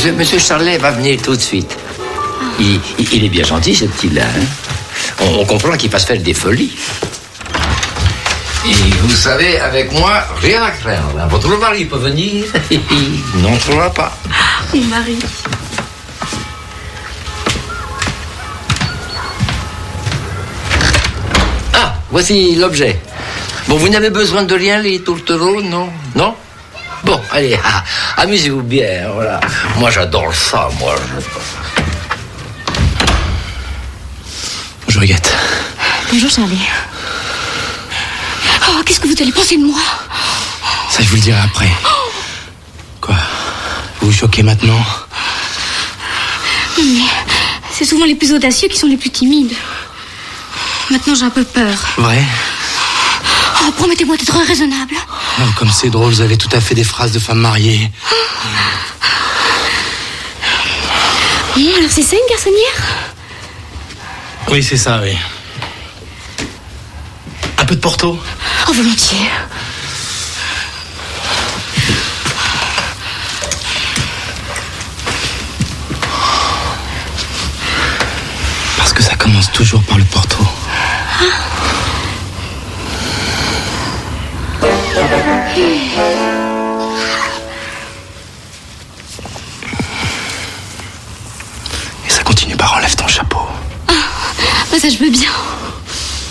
Monsieur Charlet va venir tout de suite. Il est bien gentil, ce petit-là. Hein. On comprend qu'il fasse faire des folies. Et vous savez, avec moi, rien à craindre. Hein. Votre mari peut venir, il n'entrera pas. Mon mari. Ah, voici l'objet. Bon, vous n'avez besoin de rien, les tourtereaux, non? Non? Bon, allez, amusez-vous bien, voilà. Moi, j'adore ça, moi. Bonjour, Agathe. Bonjour, Charlie. Oh, qu'est-ce que vous allez penser de moi? Ça, je vous le dirai après. Quoi? Vous vous choquez maintenant? Non, mais c'est souvent les plus audacieux qui sont les plus timides. Maintenant, j'ai un peu peur. Vrai? Oh, promettez-moi d'être raisonnable. Oh, comme c'est drôle, vous avez tout à fait des phrases de femme mariée. Bon, alors c'est ça une garçonnière? Oui, c'est ça, oui. Un peu de Porto? Oh, volontiers. Parce que ça commence toujours par le Porto. Et ça continue par enlève ton chapeau. Ah, bah ça je veux bien.